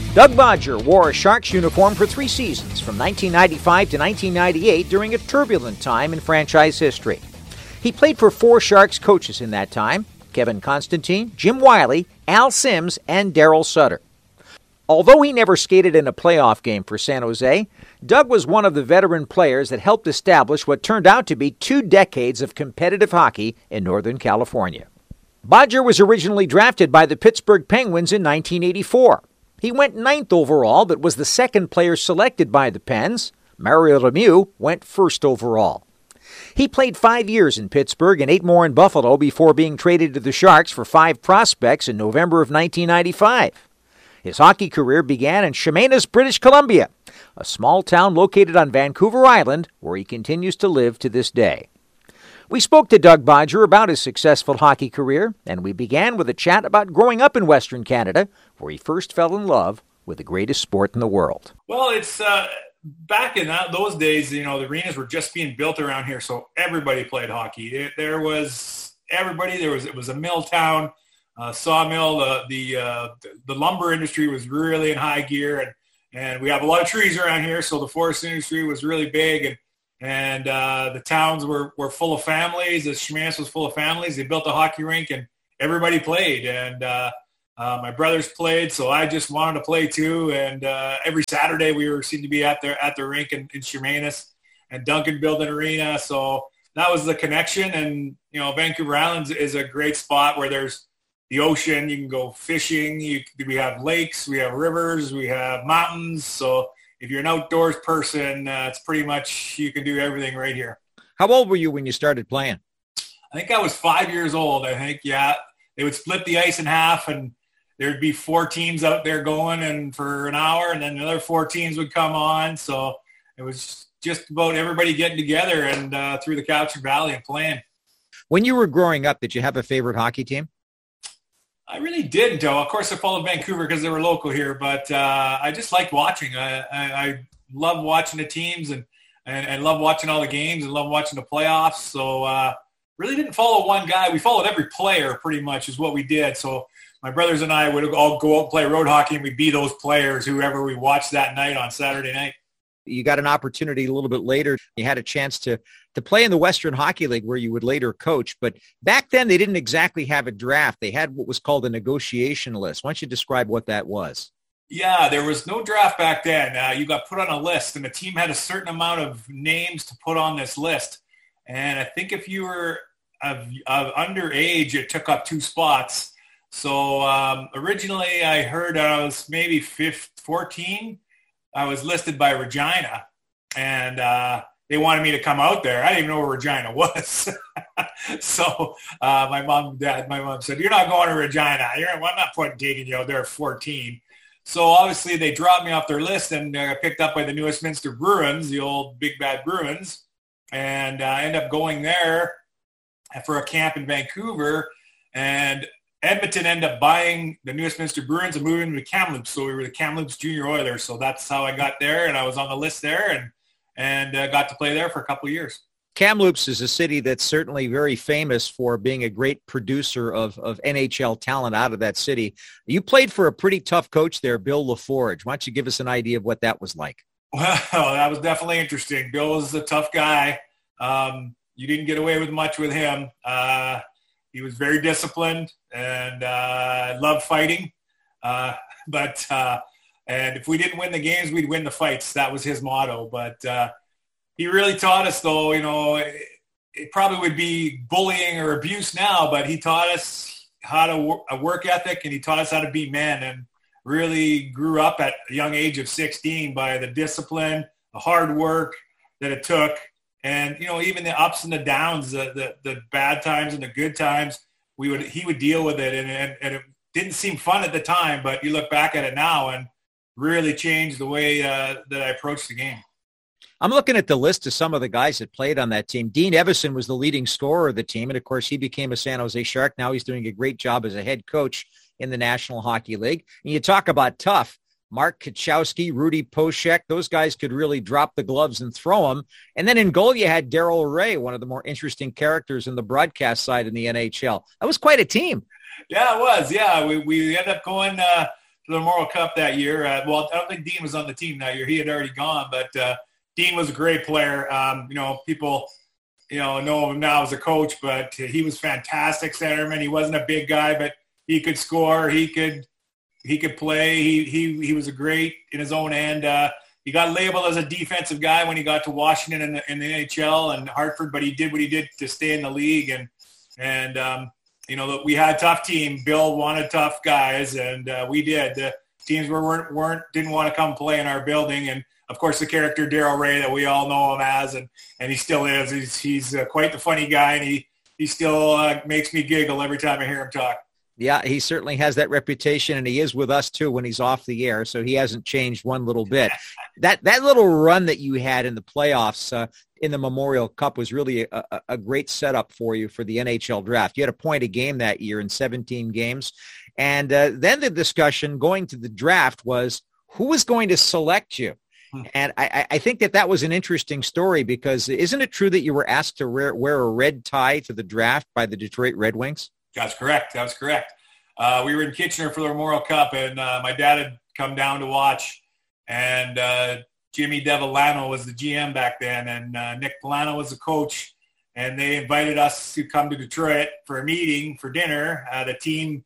Doug Bodger wore a Sharks uniform for 3 seasons, from 1995 to 1998, during a turbulent time in franchise history. He played for 4 Sharks coaches in that time: Kevin Constantine, Jim Wiley, Al Sims, and Darryl Sutter. Although he never skated in a playoff game for San Jose, Doug was one of the veteran players that helped establish what turned out to be 2 decades of competitive hockey in Northern California. Bodger was originally drafted by the Pittsburgh Penguins in 1984. He went 9th overall, but was the second player selected by the Pens. Mario Lemieux went 1st overall. He played 5 years in Pittsburgh and 8 more in Buffalo before being traded to the Sharks for 5 prospects in November of 1995. His hockey career began in Chemainus, British Columbia, a small town located on Vancouver Island, where he continues to live to this day. We spoke to Doug Bodger about his successful hockey career, and we began with a chat about growing up in Western Canada, where he first fell in love with the greatest sport in the world. Well, it's back in those days, the arenas were just being built around here, so everybody played hockey. There was everybody. It was a mill town, sawmill. The lumber industry was really in high gear, and we have a lot of trees around here, so the forest industry was really big, and the towns were full of families. The Chemainus was full of families. They built a hockey rink, and everybody played. And my brothers played, so I just wanted to play too. And every Saturday we seemed to be at the rink in Chemainus, and Duncan built an arena. So that was the connection. And Vancouver Island is a great spot where there's the ocean. You can go fishing. We have lakes, we have rivers, we have mountains. So if you're an outdoors person, it's pretty much you can do everything right here. How old were you when you started playing? I think I was 5 years old. I think, yeah. They would split the ice in half, and there'd be 4 teams out there going and for an hour, and then another 4 teams would come on. So it was just about everybody getting together and through the Cowichan Valley and playing. When you were growing up, did you have a favorite hockey team? I really didn't, though. Of course, I followed Vancouver because they were local here, but I just liked watching. I love watching the teams and love watching all the games and love watching the playoffs. So really didn't follow one guy. We followed every player pretty much is what we did. So my brothers and I would all go out and play road hockey, and we'd be those players, whoever we watched that night on Saturday night. You got an opportunity a little bit later. You had a chance to play in the Western Hockey League, where you would later coach. But back then, they didn't exactly have a draft. They had what was called a negotiation list. Why don't you describe what that was? Yeah, there was no draft back then. You got put on a list, and the team had a certain amount of names to put on this list. And I think if you were of underage, it took up 2 spots. So originally, I heard I was maybe 14. I was listed by Regina, and they wanted me to come out there. I didn't even know where Regina was. So my mom said, "You're not going to Regina. I'm not taking you out there at 14." So obviously they dropped me off their list and picked up by the New Westminster Bruins, the old Big Bad Bruins, and I ended up going there for a camp in Vancouver, and Edmonton ended up buying the New Westminster Bruins and moving to Kamloops. So we were the Kamloops Junior Oilers. So that's how I got there, and I was on the list there and got to play there for a couple of years. Kamloops is a city that's certainly very famous for being a great producer of NHL talent out of that city. You played for a pretty tough coach there, Bill LaForge. Why don't you give us an idea of what that was like? Well, that was definitely interesting. Bill was a tough guy. You didn't get away with much with him. He was very disciplined and loved fighting. And if we didn't win the games, we'd win the fights. That was his motto. But he really taught us, though, it probably would be bullying or abuse now, but he taught us how to a work ethic, and he taught us how to be men, and really grew up at a young age of 16 by the discipline, the hard work that it took. And, even the ups and the downs, the bad times and the good times, he would deal with it. And it didn't seem fun at the time, but you look back at it now and really changed the way that I approached the game. I'm looking at the list of some of the guys that played on that team. Dean Evason was the leading scorer of the team. And of course, he became a San Jose Shark. Now he's doing a great job as a head coach in the National Hockey League. And you talk about tough. Mark Kachowski, Rudy Poshek, those guys could really drop the gloves and throw them. And then in goal, you had Darrell Ray, one of the more interesting characters in the broadcast side in the NHL. That was quite a team. Yeah, it was. Yeah, we ended up going the Memorial Cup that year. Well, I don't think Dean was on the team that year. He had already gone, but Dean was a great player. People, know him now as a coach, but he was fantastic centerman. He wasn't a big guy, but he could score. He could play. He was a great in his own end. He got labeled as a defensive guy when he got to Washington in the NHL and Hartford, but he did what he did to stay in the league. And we had a tough team. Bill wanted tough guys, and we did. The teams didn't want to come play in our building. And of course, the character Daryl Ray that we all know him as, and he still is. He's quite the funny guy, and he still makes me giggle every time I hear him talk. Yeah, he certainly has that reputation, and he is with us too when he's off the air, so he hasn't changed one little bit. That little run that you had in the playoffs in the Memorial Cup was really a great setup for you for the NHL draft. You had a point a game that year in 17 games, and then the discussion going to the draft was who was going to select you. And I think that was an interesting story because isn't it true that you were asked to wear a red tie to the draft by the Detroit Red Wings? That's correct. We were in Kitchener for the Memorial Cup, and my dad had come down to watch, and Jimmy Devellano was the GM back then, and Nick Polano was the coach, and they invited us to come to Detroit for a meeting for dinner. The team,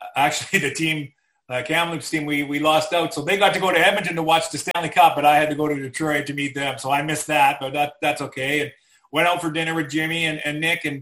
Kamloops team, we lost out, so they got to go to Edmonton to watch the Stanley Cup, but I had to go to Detroit to meet them, so I missed that, but that's okay. And went out for dinner with Jimmy and Nick, and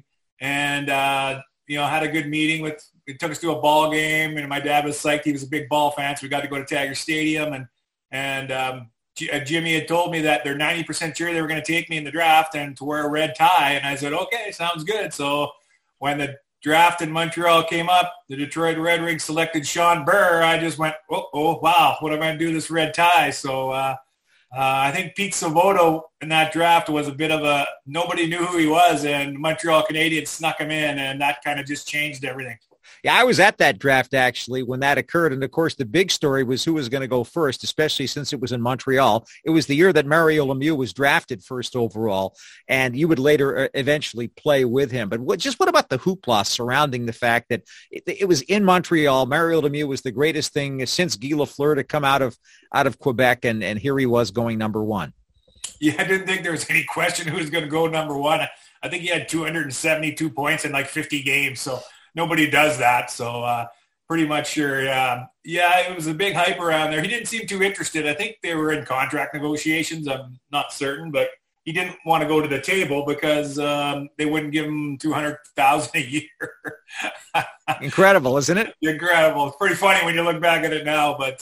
had a good meeting it took us to a ball game, and my dad was psyched. He was a big ball fan, so we got to go to Tiger Stadium, and Jimmy had told me that they're 90% sure they were going to take me in the draft and to wear a red tie, and I said, okay, sounds good. So when the draft in Montreal came up, the Detroit Red Wings selected Sean Burr. I just went, oh wow, what am I going to do this red tie? So I think Pete Svoboda in that draft was a bit of nobody knew who he was, and Montreal Canadiens snuck him in, and that kind of just changed everything. Yeah, I was at that draft, actually, when that occurred. And, of course, the big story was who was going to go first, especially since it was in Montreal. It was the year that Mario Lemieux was drafted first overall, and you would later eventually play with him. But what about the hoopla surrounding the fact that it was in Montreal? Mario Lemieux was the greatest thing since Guy Lafleur to come out of Quebec, and here he was going number one. Yeah, I didn't think there was any question who was going to go number one. I think he had 272 points in like 50 games, so nobody does that, so pretty much sure. Yeah, it was a big hype around there. He didn't seem too interested. I think they were in contract negotiations. I'm not certain, but he didn't want to go to the table because they wouldn't give him $200,000 a year. Incredible, isn't it? Incredible. It's pretty funny when you look back at it now, but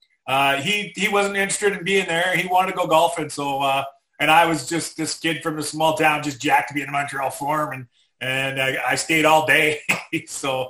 he wasn't interested in being there. He wanted to go golfing, so and I was just this kid from a small town, just jacked to be in the Montreal Forum, and I stayed all day. So,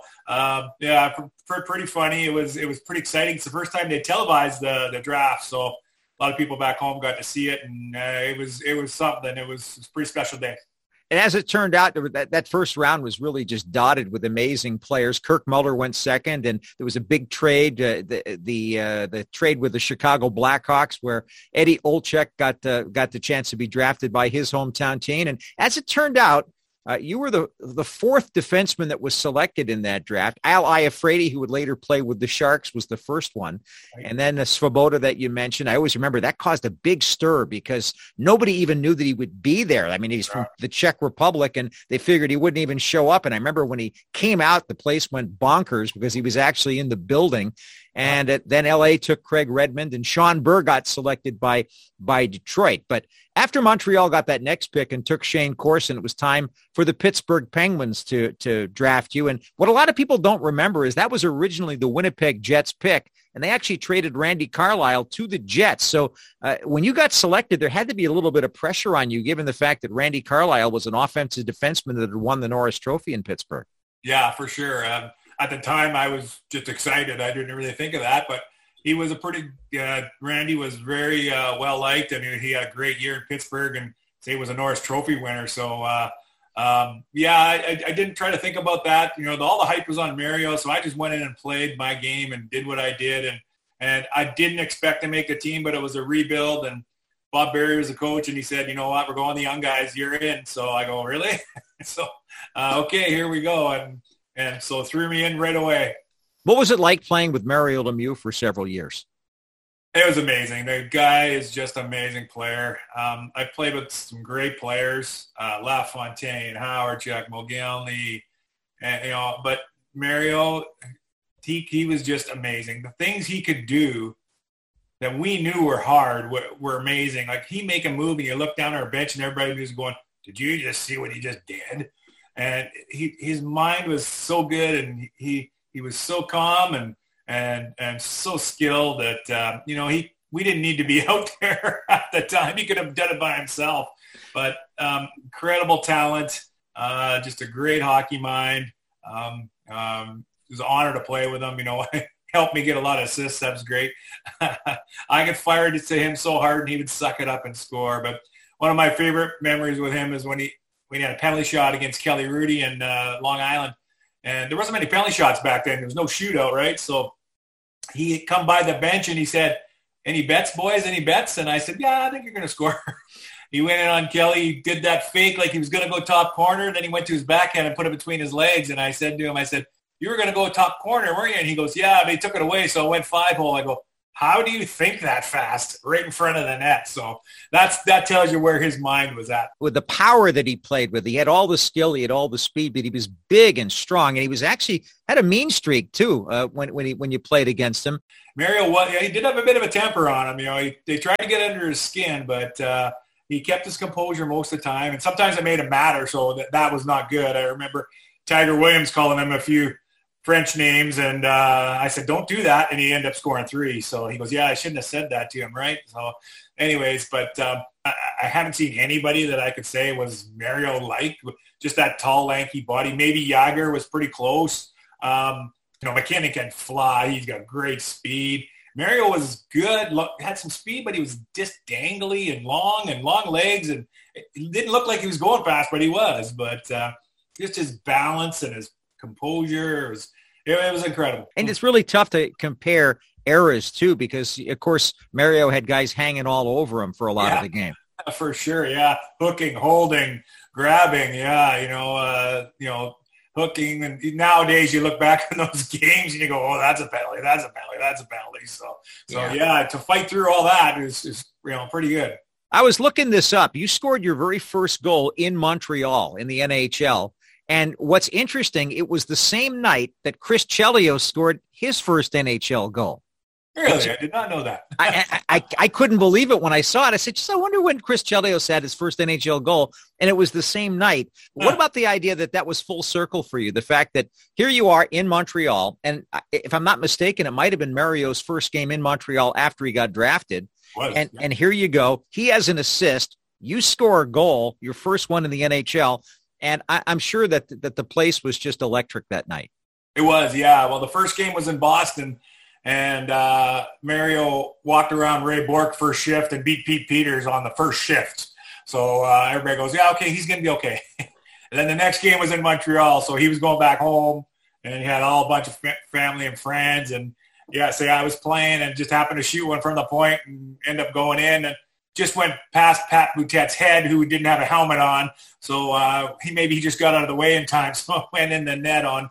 pretty funny. It was pretty exciting. It's the first time they televised the draft. So a lot of people back home got to see it, and it was something. It was a pretty special day. And as it turned out, that first round was really just dotted with amazing players. Kirk Muller went second, and there was a big trade, the trade with the Chicago Blackhawks, where Eddie Olczyk got the chance to be drafted by his hometown team. And as it turned out, you were the fourth defenseman that was selected in that draft. Al Iafrate, who would later play with the Sharks, was the first one. And then the Svoboda that you mentioned, I always remember that caused a big stir because nobody even knew that he would be there. I mean, he's from the Czech Republic, and they figured he wouldn't even show up. And I remember when he came out, the place went bonkers because he was actually in the building. And then L.A. took Craig Redmond, and Sean Burr got selected by Detroit. But after Montreal got that next pick and took Shane Corson, it was time for the Pittsburgh Penguins to draft you. And what a lot of people don't remember is that was originally the Winnipeg Jets pick, and they actually traded Randy Carlyle to the Jets. So when you got selected, there had to be a little bit of pressure on you, given the fact that Randy Carlyle was an offensive defenseman that had won the Norris Trophy in Pittsburgh. Yeah, for sure. At the time, I was just excited. I didn't really think of that, but he was Randy was very well-liked. I mean, he had a great year in Pittsburgh, and he was a Norris Trophy winner. So, I didn't try to think about that. You know, all the hype was on Mario, so I just went in and played my game and did what I did. And I didn't expect to make the team, but it was a rebuild, and Bob Berry was the coach, and he said, you know what, we're going the young guys, you're in. So I go, really? So, okay, here we go. And so threw me in right away. What was it like playing with Mario Lemieux for several years? It was amazing. The guy is just an amazing player. I played with some great players, LaFontaine, Howard, Jack Mogilny, and, but Mario, he was just amazing. The things he could do that we knew were hard were amazing. Like, he make a move and you look down our bench and everybody was going, did you just see what he just did? And his mind was so good, and he was so calm and so skilled that, we didn't need to be out there at the time. He could have done it by himself, but incredible talent, just a great hockey mind. It was an honor to play with him. Helped me get a lot of assists. That was great. I could fire it to him so hard and he would suck it up and score. But one of my favorite memories with him is when he had a penalty shot against Kelly Rudy in Long Island. And there wasn't many penalty shots back then. There was no shootout, right? So he had come by the bench and he said, any bets, boys? Any bets? And I said, yeah, I think you're going to score. He went in on Kelly, did that fake like he was going to go top corner. Then he went to his backhand and put it between his legs. And I said to him, you were going to go top corner, weren't you? And he goes, yeah, but he took it away, so I went 5-hole. I go, how do you think that fast right in front of the net? So that tells you where his mind was at. With the power that he played with, he had all the skill, he had all the speed, but he was big and strong, and he was actually had a mean streak too when you played against him. Mario, he did have a bit of a temper on him. They tried to get under his skin, but he kept his composure most of the time, and sometimes it made him matter, so that was not good. I remember Tiger Williams calling him a few French names, and I said, don't do that, and he ended up scoring 3. So he goes, yeah, I shouldn't have said that to him, right? So anyways, but I haven't seen anybody that I could say was Mario-like, just that tall, lanky body. Maybe Jagr was pretty close. McKinnon can fly. He's got great speed. Mario was good, had some speed, but he was just dangly and long legs, and it didn't look like he was going fast, but he was. But just his balance and his composure, it was incredible. And it's really tough to compare eras too, because of course Mario had guys hanging all over him for a lot of the game. For sure, yeah. Hooking, holding, grabbing, hooking. And nowadays you look back on those games and you go, oh, that's a penalty, that's a penalty, that's a penalty. So to fight through all that is pretty good. I was looking this up. You scored your very first goal in Montreal in the NHL. And what's interesting, it was the same night that Chris Chelios scored his first NHL goal. Really? I did not know that. I couldn't believe it when I saw it. I said, I wonder when Chris Chelios had his first NHL goal, and it was the same night. What about the idea that was full circle for you? The fact that here you are in Montreal, and if I'm not mistaken, it might have been Mario's first game in Montreal after he got drafted. And here you go. He has an assist. You score a goal, your first one in the NHL. And I'm sure that the place was just electric that night. It was, yeah. Well, the first game was in Boston, and Mario walked around Ray Bourque first shift and beat Pete Peters on the first shift. So everybody goes, yeah, okay, he's going to be okay. And then the next game was in Montreal, so he was going back home, and he had all a bunch of family and friends. And, I was playing and just happened to shoot one from the point and end up going in. And just went past Pat Boutette's head, who didn't have a helmet on. So he just got out of the way in time. So I went in the net on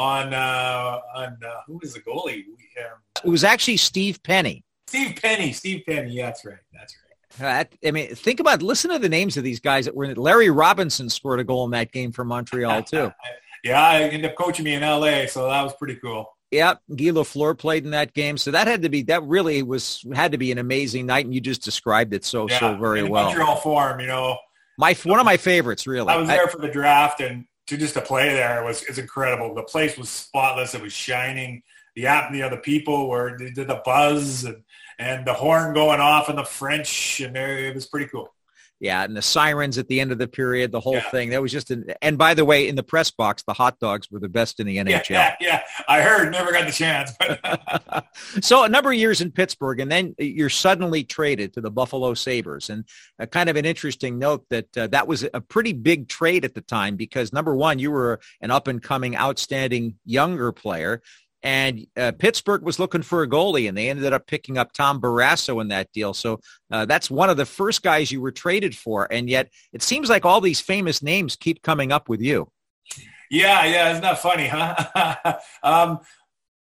who was the goalie? It was actually Steve Penny. Steve Penny. Yeah, that's right. Listen to the names of these guys that were in it. Larry Robinson scored a goal in that game for Montreal too. I ended up coaching me in LA, so that was pretty cool. Yeah, Guy Lafleur played in that game, so that had to be an amazing night, and you just described it so very well. Montreal Forum, one of my favorites, really. I was there for the draft, and to play there is incredible. The place was spotless; it was shining. The people did the buzz and the horn going off in the French, and it was pretty cool. Yeah, and the sirens at the end of the period, the whole thing. That was just and by the way, in the press box, the hot dogs were the best in the NHL. Yeah. I heard, never got the chance. But So a number of years in Pittsburgh, and then you're suddenly traded to the Buffalo Sabres. And kind of an interesting note that was a pretty big trade at the time because, number one, you were an up-and-coming, outstanding younger player. And Pittsburgh was looking for a goalie, and they ended up picking up Tom Barrasso in that deal. So that's one of the first guys you were traded for. And yet it seems like all these famous names keep coming up with you. Yeah. Isn't that funny, huh?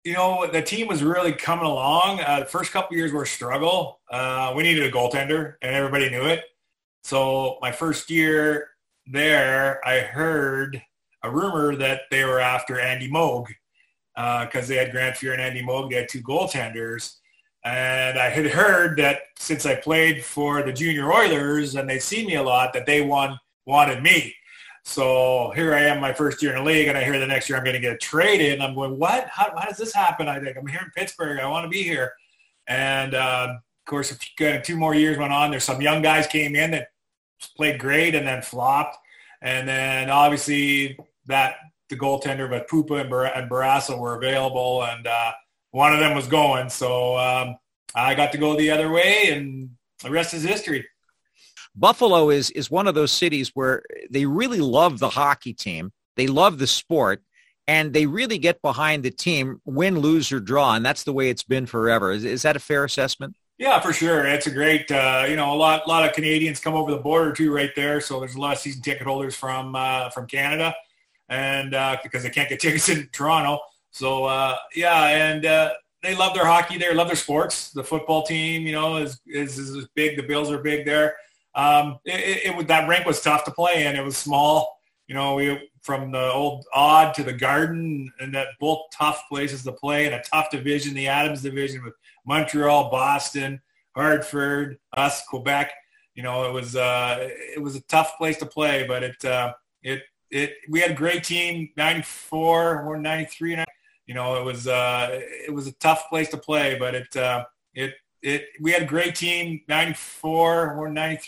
The team was really coming along. The first couple of years were a struggle. We needed a goaltender, and everybody knew it. So my first year there, I heard a rumor that they were after Andy Moog because they had Grant Fuhr and Andy Moog. They had two goaltenders. And I had heard that since I played for the junior Oilers and they'd seen me a lot, that they wanted me. So here I am my first year in the league, and I hear the next year I'm going to get traded. And I'm going, what? How does this happen? I think I'm here in Pittsburgh. I want to be here. And, of course, 2 more years went on. There's some young guys came in that played great and then flopped. And then obviously the goaltender, but Pupa and Barrasso were available, and one of them was going. So I got to go the other way, and the rest is history. Buffalo is one of those cities where they really love the hockey team. They love the sport, and they really get behind the team, win, lose, or draw, and that's the way it's been forever. Is that a fair assessment? Yeah, for sure. It's a great, a lot of Canadians come over the border too right there. So there's a lot of season ticket holders from Canada, and because they can't get tickets in Toronto. So, they love their hockey there, love their sports. The football team, is big. The Bills are big there. That rink was tough to play in. It was small. From the old Odd to the Garden, and that both tough places to play in a tough division, the Adams division with Montreal, Boston, Hartford, us, Quebec. It was a tough place to play, but we had a great team, 94 or 93. It was a tough place to play, but we had a great team, 94 or 93.